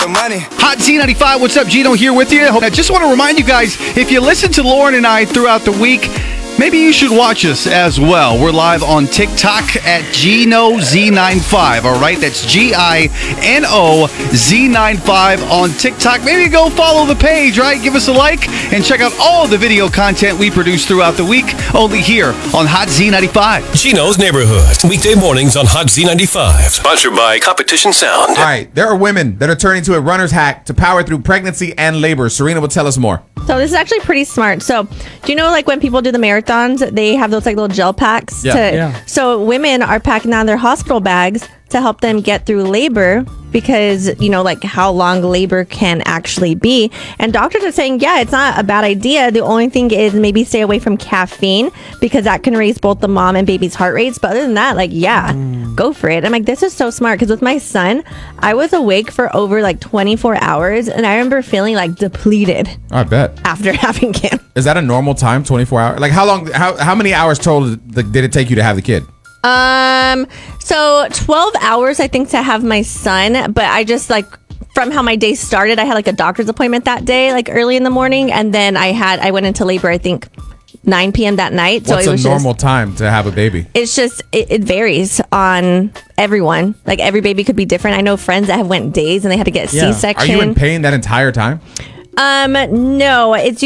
the money. Hot Z95, what's up? Gino here with you. I just want to remind you guys, if you listen to Lauren and I throughout the week, maybe you should watch us as well. We're live on TikTok at GinoZ95, all right? That's GINOZ95 on TikTok. Maybe go follow the page, right? Give us a like and check out all the video content we produce throughout the week, only here on Hot Z95. Gino's Neighborhood, weekday mornings on Hot Z95. Sponsored by Competition Sound. All right, there are women that are turning to a runner's hack to power through pregnancy and labor. Serena will tell us more. So this is actually pretty smart. So do you know like when people do the marathons, they have those like little gel packs? So women are packing down their hospital bags to help them get through labor because, you know, like how long labor can actually be. And doctors are saying, yeah, it's not a bad idea. The only thing is maybe stay away from caffeine because that can raise both the mom and baby's heart rates. But other than that, like, yeah, go for it. I'm like, this is so smart because with my son, I was awake for over like 24 hours and I remember feeling like depleted. I bet. After having him. Is that a normal time, 24 hours? Like how many hours total did it take you to have the kid? So 12 hours, I think, to have my son, but I just like from how my day started, I had like a doctor's appointment that day, like early in the morning. And then I went into labor, I think 9 p.m. that night. What's so it was a normal time to have a baby? It's just, it varies on everyone. Like every baby could be different. I know friends that have went days and they had to get a C-section. Are you in pain that entire time? No, it's